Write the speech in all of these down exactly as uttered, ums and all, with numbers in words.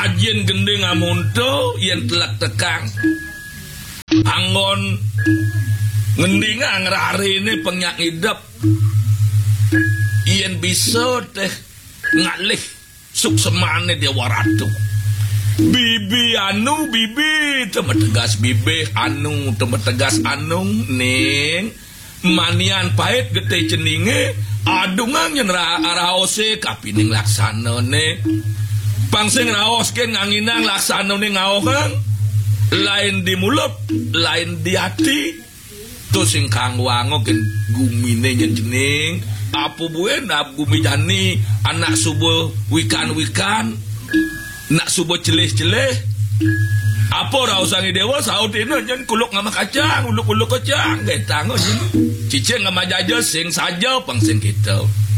Rajin gending amunto yen telak tekang anggon ngendinga ngrarene penyak idep yen bisa teh ngalih suksemane Dewa Ratu. Bibi anu bibi temen tegas bibi anu temen tegas anu ning manian pahit gede ceninge adungang yen raose kapining laksanane pangsing raos ke nganginang laksanane ngaohang lain di mulut lain di hati tu sing kang wango gen gumine nyen jening apa buen ap gumi jani anak subuh wikan-wikan nak subuh celeh-celeh apa ora usangi dewa saut ini jen kuluk ngama kacang uluk-uluk kacang gak tango cicing ngama jaja sing saja pangsing kita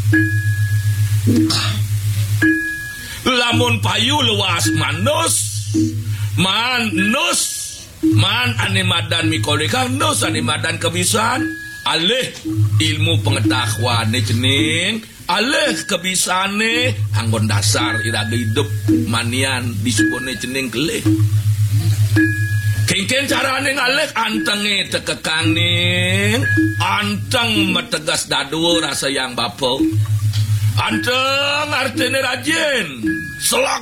lamun payu luas manus manus man animadan mikolika nus animadan kebisan alih ilmu pengetahuan jening alih kebisane anggon dasar iraga hidup manian disubone jening kelih kengken carane ngalih antenge tekekaning anteng metegas dadu rasa yang bapo anteng artine rajin selak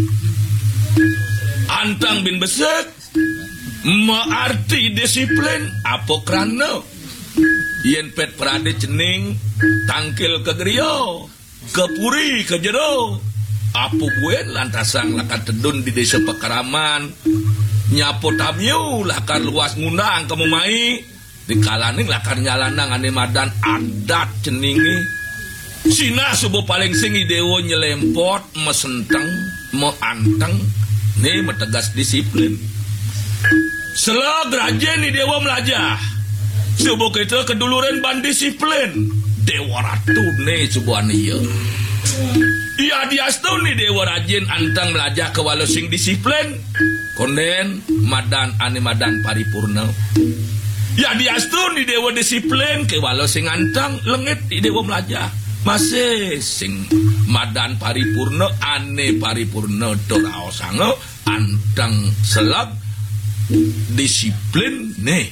anteng bin besek mearti disiplin apa krana yen pet perade cening tangkil ke gerio kepuri ke jero apu buen lantasang lakar tedun di desa Pekaraman nyapo tamyu lakar luas ngundang kamu mai di kalaning lakar nyalanang ane madan adat ceningi sina subuh paling singi dewo nyelempot mesenteng meanteng nih metegas disiplin selag rajin ni dewa melajah subuh kita keduluran ban disiplin Dewa Ratu nih sebuah nih iya diastu nih Dewa rajin antang melajah ke walau sing disiplin konden madan ane madan paripurna ya diastu nih Dewa disiplin ke walau sing antang lengit di Dewa melajah masih sing madan paripurna ane paripurna doraosango antang selab disiplin nih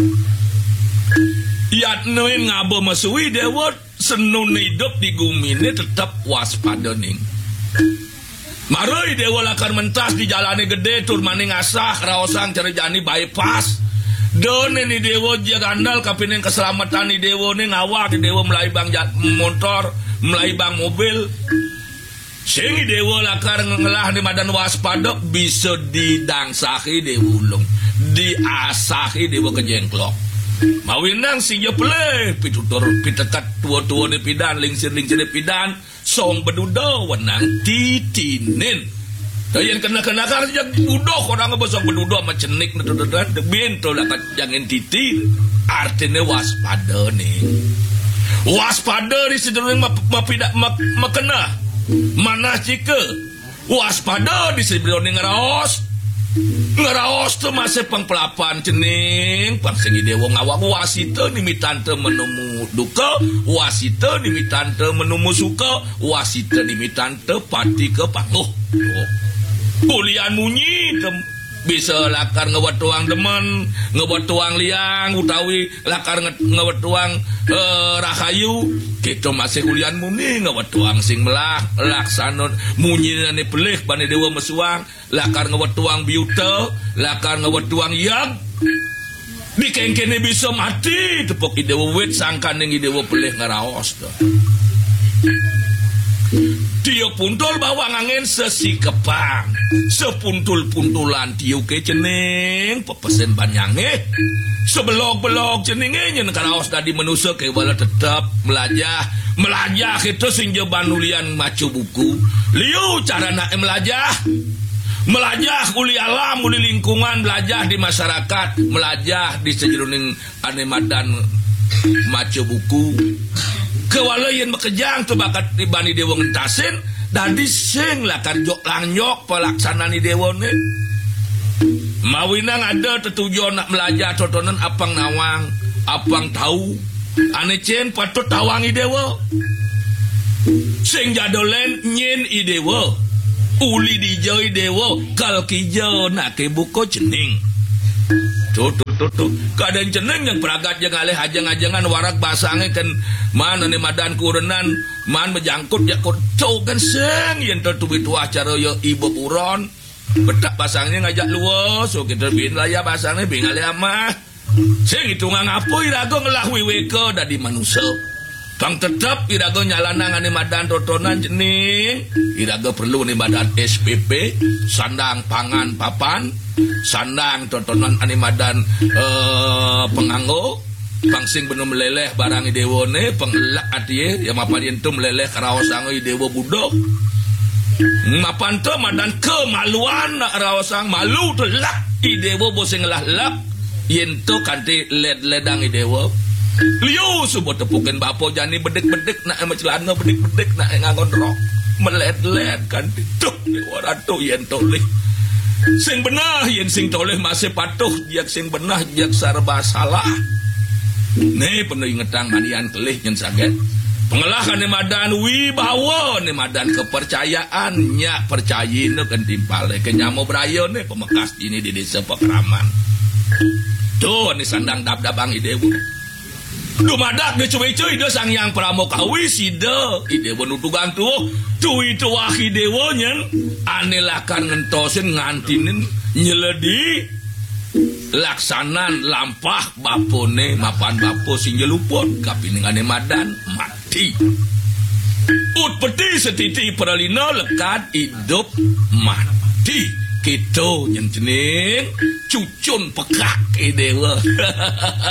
yat nuin ngabo masui Dewa senun hidup di gumi ini tetap waspada ning maroi Dewa lakar mentas di jalane gede tur maning asah raosang cerejani bypass don ini Dewa jagandal kapining keselamatan ni Dewa ning awak di Dewa melai bang jat motor melai bang mobil sing Dewa lakar ngelah di madan waspada bisa didangsahi Dewa ulung diasahi Dewa kejengklok mawinang si jeple pitutur pitekat tua-tua di pidan lingsir-lingsir di pidan song bedudo wenang titinin dayan kena-kena karja budoh orang ngebosong bedudo sama cenik netududan debinto lakat jangan titin artinya waspada nih waspada di sedurung mapidak makena mana cike waspada di sedurung ngeraos ngeraos tuh masih pengpelapan cening pangsengi Dewa ngawak wasita nimitante menemu duka wasita nimitante menemu suka wasita nimitante pati ke panguh oh. Kulian munyi bisa lakar ngewetuang demen ngewetuang liang utawi lakar ngewetuang uh, rahayu kita masih kulian muni ngewetuang sing melah laksanot munyi nane pelih bani Dewa mesuang lakar ngewetuang biuta lakar ngewetuang yang di kengkene bisa mati tepuk Dewa wit sangkan yang Dewa pelih ngeraos tuh tiuk puntul bawang angin sesikepang sepuntul-puntulan tiuk ke cening pepesen banyange sebelok-belok ceningnya nyen karaos tadi menusa ke wala tetap melajah melajah itu sinjeban nulian macu buku liu cara nak melajah melajah uli alam uli lingkungan belajar di masyarakat melajah di sejeruning anemadan macu buku kewalayan bekejang tuh bakat di bani Dewa ngentasin dan dising lah karjok langyok pelaksanaan di Dewa nih mawinang ada tetujuan nak belajar cotonan apang nawang apang tahu ane cen patut tawangi Dewa sing jadolen nyen i Dewa uli dijoi dewa kal kijo nak ke buko cening tuh tuh tuh tuh kadang ceneng yang peragat yang alih ajang-ajangan warak basange kan mana nih madan kurenan man menjangkut ya kau kan seng yang tertubi tua acara yo ibu uron betak pasangnya ngajak luas so kita bin lah ya pasangnya bin alih amah seng itu ngapoi rago ngelah wiweke dari manusia Kang tetap irago nyalana ngani madan totonan jening irago perlu nih badan S P P sandang pangan papan sandang totonan ani madan uh, penganggo pangsing bener meleleh barang idewone pengelak atie ya mapan yentu meleleh karaosango idewo budok mapan to madan kemaluan nak raosang malu telak idewo boseng lah lap yentu kanti led ledang idewo liu subuh tepukin bapo jani bedek-bedek nak ema celana bedek-bedek nak ngangondrok meled-led kan tuh dewa ratu yen toleh sing benah yen sing toleh masih patuh jak sing benah jak sarba salah nih penuh ngetang manian kelih nyen saget pengelahan ni madan wibawa ni madan kepercayaan nya percayin kan timpale kenyamo brayo nih pemekas ini di desa Pekraman tuh ni sandang dab-dabang idewu dumadak de cuy-cuy de sang yang pramokawi sida idewo nutugan tuh tuh itu waki dewo nyen anelakan ngentosin ngantinin nyeledi laksanan lampah bapone mapan bapo sing nyelupon kapiningane madan mati ut peti setiti peralina lekat hidup mati gitu nyen jening cucun pekak idewo